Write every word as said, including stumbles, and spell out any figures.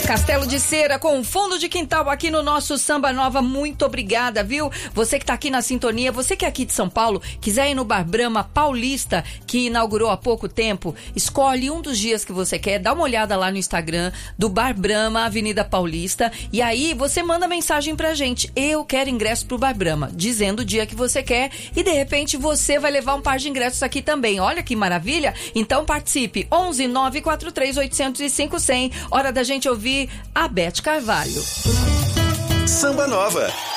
Castelo de Cera com fundo de quintal aqui no nosso Samba Nova. Muito obrigada, viu? Você que tá aqui na sintonia, você que é aqui de São Paulo, quiser ir no Bar Brahma Paulista, que inaugurou há pouco tempo, escolhe um dos dias que você quer, dá uma olhada lá no Instagram do Bar Brahma, Avenida Paulista, e aí você manda mensagem pra gente: eu quero ingresso pro Bar Brahma, dizendo o dia que você quer, e de repente você vai levar um par de ingressos aqui também. Olha que maravilha! Então participe, onze nove quatro três oito zero cinco zero zero. Hora da gente ouvir a Beth Carvalho. Samba Nova.